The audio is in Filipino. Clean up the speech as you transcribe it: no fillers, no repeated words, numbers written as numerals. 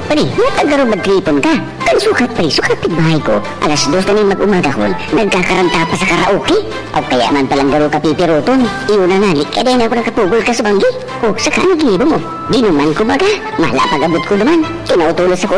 Pari, natagaro magtripon ka. Kan sukat pari, sukat bahay ko. Alas 2 na ni mag-umaga ko, nagkakaranta pa sa karaoke. O kaya man palang garo ka pipiroton. Iyon na nalik, kaya na ako nakapugol ka sa banggi. O, saka naglibo mo. Di naman ko baga. Mala pag-abot ko naman. Kinautulos ako